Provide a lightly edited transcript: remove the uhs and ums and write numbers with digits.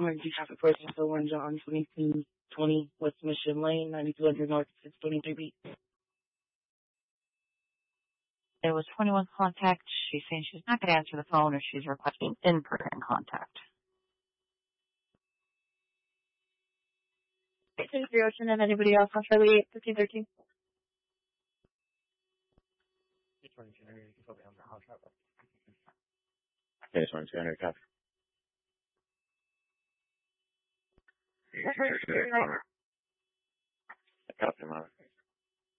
emergency traffic person, so 1 John 2220 West Mission Lane, 9200 North 623B. There was 21 contact. She's saying she's not going to answer the phone or she's requesting in-person contact. 823 Ocean and anybody else on Charlie 1513? 822 Henry, you can put me on the contract. Okay, 22 Henry, copy. Copy, man.